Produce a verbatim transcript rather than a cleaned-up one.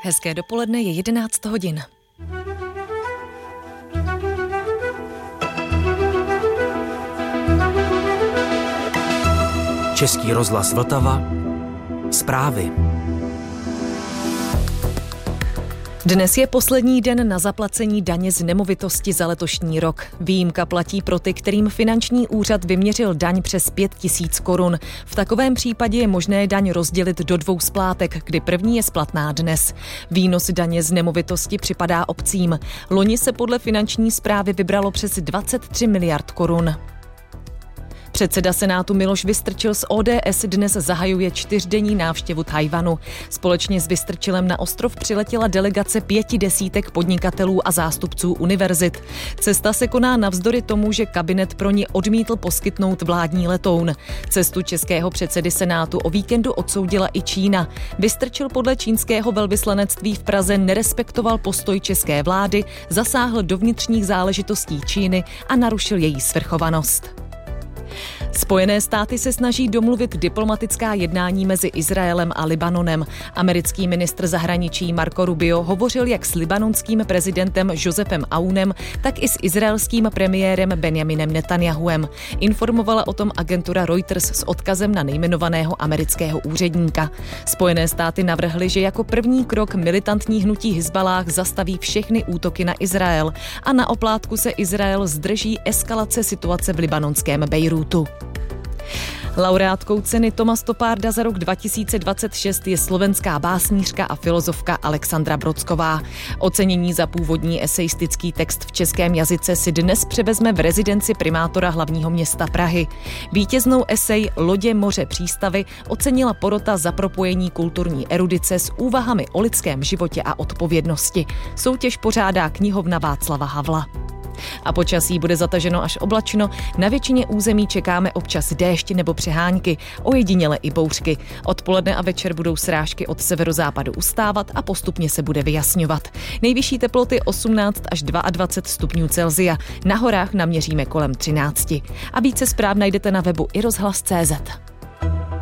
Hezké dopoledne, je jedenáct hodin. Český rozhlas Vltava. Zprávy. Dnes je poslední den na zaplacení daně z nemovitosti za letošní rok. Výjimka platí pro ty, kterým finanční úřad vyměřil daň přes pět tisíc korun. V takovém případě je možné daň rozdělit do dvou splátek, kdy první je splatná dnes. Výnos daně z nemovitosti připadá obcím. Loni se podle finanční správy vybralo přes dvacet tři miliard korun. Předseda Senátu Miloš Vystrčil z O D S dnes zahajuje čtyřdenní návštěvu Tchaj-wanu. Společně s Vystrčilem na ostrov přiletěla delegace pěti desítek podnikatelů a zástupců univerzit. Cesta se koná navzdory tomu, že kabinet pro ni odmítl poskytnout vládní letoun. Cestu českého předsedy Senátu o víkendu odsoudila i Čína. Vystrčil podle čínského velvyslanectví v Praze nerespektoval postoj české vlády, zasáhl do vnitřních záležitostí Číny a narušil její svrchovanost. Spojené státy se snaží domluvit diplomatická jednání mezi Izraelem a Libanonem. Americký ministr zahraničí Marco Rubio hovořil jak s libanonským prezidentem Josefem Aunem, tak i s izraelským premiérem Benjaminem Netanjahuem. Informovala o tom agentura Reuters s odkazem na nejmenovaného amerického úředníka. Spojené státy navrhly, že jako první krok militantní hnutí Hizballáh zastaví všechny útoky na Izrael a na oplátku se Izrael zdrží eskalace situace v libanonském Bejrútu. Laureátkou ceny Toma Stopparda za rok dva tisíce dvacet šest je slovenská básnířka a filozofka Alexandra Brodsková. Ocenění za původní eseistický text v českém jazyce si dnes převezme v rezidenci primátora hlavního města Prahy. Vítěznou esej Lodě, moře, přístavy ocenila porota za propojení kulturní erudice s úvahami o lidském životě a odpovědnosti. Soutěž pořádá knihovna Václava Havla. A počasí bude zataženo až oblačno, na většině území čekáme občas déšť nebo přehánky, ojediněle i bouřky. Odpoledne a večer budou srážky od severozápadu ustávat a postupně se bude vyjasňovat. Nejvyšší teploty osmnáct až dvacet dva stupňů Celsia, na horách naměříme kolem třináct. A více zpráv najdete na webu i rozhlas tečka cé zet.